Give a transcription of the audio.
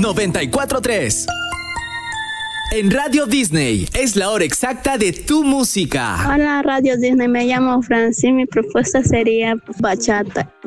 94.3. En Radio Disney es la hora exacta de tu música. Hola Radio Disney, me llamo Francis, mi propuesta sería bachata.